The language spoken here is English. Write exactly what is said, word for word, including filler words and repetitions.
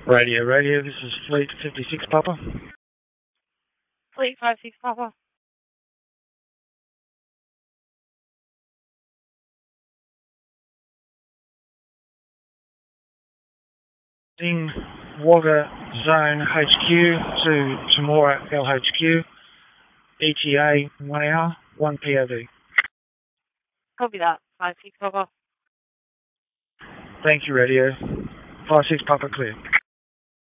Radio, radio, this is Fleet fifty-six Papa. Fleet five six Papa. In Water Zone H Q to Temora L H Q, E T A one hour, one P O V. Copy that, five six Papa. Thank you, radio. five six Papa clear.